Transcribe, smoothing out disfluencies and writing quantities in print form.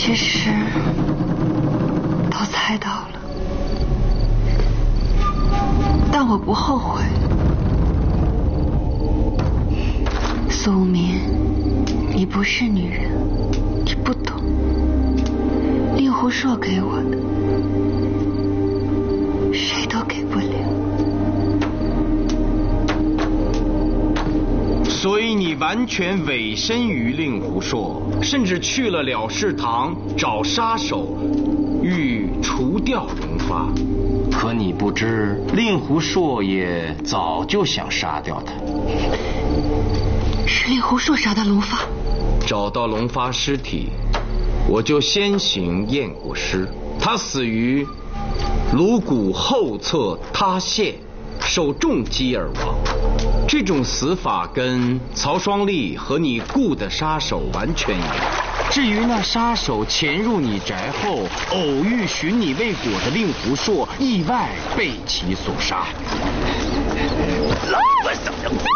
其实都猜到了，但我不后悔。苏无眠，你不是女人，你不懂。令狐硕给我的，谁都给不了。 所以你完全委身于令狐硕，甚至去了了事堂找杀手，欲除掉龙发。 可你不知，令狐硕也早就想杀掉他。 是令狐硕杀的龙发。 找到龙发尸体，我就先行验过尸，他死于颅骨后侧塌陷，受重击而亡。这种死法跟曹双立和你雇的杀手完全一样。至于那杀手潜入你宅后，偶遇寻你未果的令狐硕，意外被其所杀。 老不死的废